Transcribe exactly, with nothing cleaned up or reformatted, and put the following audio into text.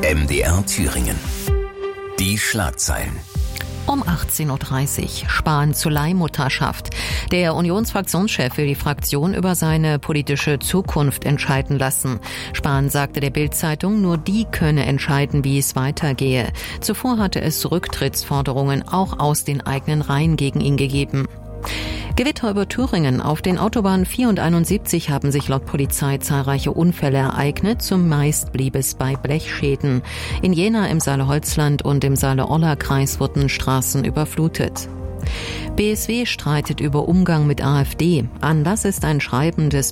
M D R Thüringen. Die Schlagzeilen. Um achtzehn Uhr dreißig. Spahn zur Leihmutterschaft. Der Unionsfraktionschef will die Fraktion über seine politische Zukunft entscheiden lassen. Spahn sagte der Bild-Zeitung, nur die könne entscheiden, wie es weitergehe. Zuvor hatte es Rücktrittsforderungen auch aus den eigenen Reihen gegen ihn gegeben. Gewitter über Thüringen. Auf den Autobahnen vier und einundsiebzig haben sich laut Polizei zahlreiche Unfälle ereignet. Zumeist blieb es bei Blechschäden. In Jena, im Saale-Holzland und im Saale-Orla-Kreis wurden Straßen überflutet. B S W streitet über Umgang mit AfD. Anlass ist ein Schreiben des